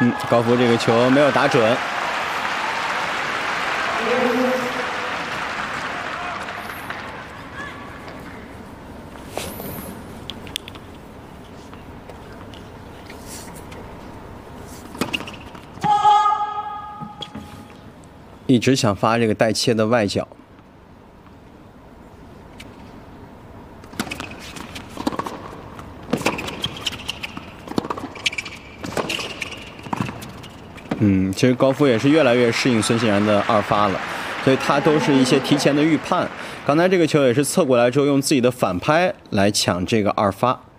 高夫这个球没有打准。一直想发这个带切的外角。其实高夫也是越来越适应孙兴然的二发了，所以他都是一些提前的预判。刚才这个球也是侧过来之后，用自己的反拍来抢这个二发。